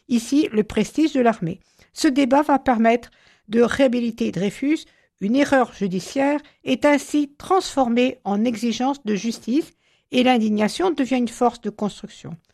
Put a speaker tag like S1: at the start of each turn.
S1: ici le prestige de l'armée. Ce débat va permettre de réhabiliter Dreyfus. Une erreur judiciaire est ainsi transformée en exigence de justice et l'indignation devient une force de construction.